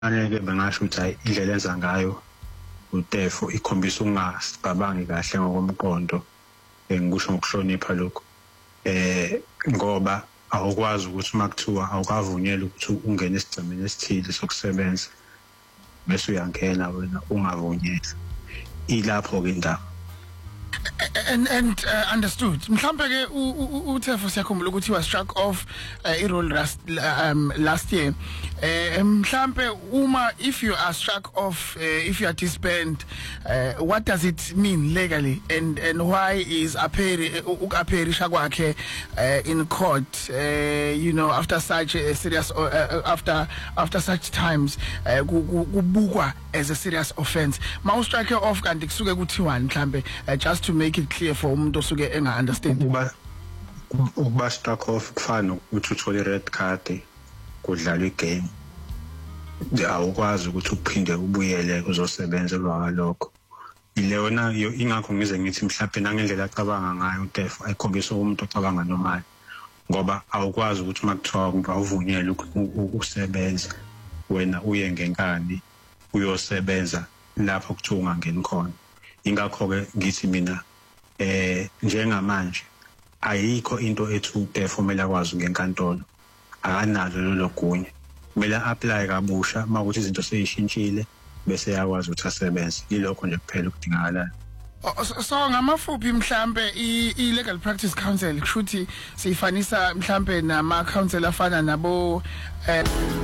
Aneke bengasho ukuthi hayi indlela enza ngayo uTefo ikhombisa ungasicabangi kahle ngokomqondo ngikusho ngokuhlonipha lokho ngoba awukwazi ukuthi makuthiwa awukavunyelwa ukuthi ungene esigcemeni esithile sokusebenza bese uyangena wena ungavunyelwa ilapho ke indaba. And understood. Mhlambe ke uTefo siyakhumbula ukuthi was struck off irole last year. Mhlambe if you are struck off, if you are disbanded, what does it mean legally, and why is ukapherisha kwakhe in court, after such a serious after such times kubukwa as a serious offense? Ma strike off kanti kusuke kuthiwani mhlambe, just to make it clear for umuntu osuke enga understand. Ukuba struck off kufana ukuthi uthole red card kudlalwa igame, awukwazi ukuthi uphinde ubuyele uzosebenza lokho. Ileyona ingakho ngize ngithi mhlawumbe nangendlela acabanga ngayo uTefo ayikhombisa umuntu ocabanga normal, ngoba awukwazi ukuthi makuthiwa awuvunyelwe ukusebenza wena uye ngenkani uyosebenza lapho kuthiwa ungangeni khona. Ingakho ke ngithi mina njengamanje ayikho into ethi uTefo kumele akwazi ngenkantolo, akanalo lelo gunya, kumele apply kabusha makuthi izinto seyishintshile bese yakwazi ukuthi asebenze. Yilokho nje kuphela ukudingakalayo. So ngamafuphi mhlambe i-legal practice council kushuthi siyifanisa mhlambe nama council afana nabo